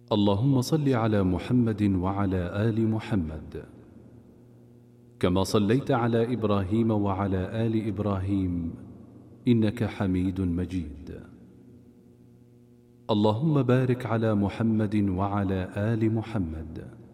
اللهم صل على محمد وعلى آل محمد كما صليت على إبراهيم وعلى آل إبراهيم إنك حميد مجيد. اللهم بارك على محمد وعلى آل محمد